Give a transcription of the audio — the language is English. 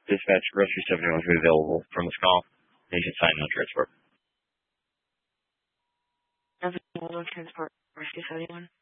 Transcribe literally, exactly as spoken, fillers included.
Dispatch, Rescue seventy-one will be available from this call. Patient sign on transport. Available transport, Rescue seventy-one.